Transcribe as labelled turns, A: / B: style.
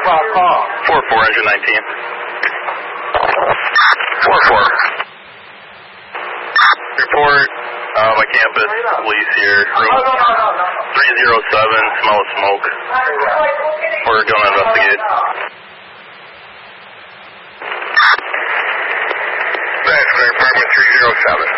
A: o'clock call.
B: 4-4, engine 19. 4-4. Report, my campus, police here, room 307, smell of smoke. We're going to investigate.
C: That's Fire Department 307.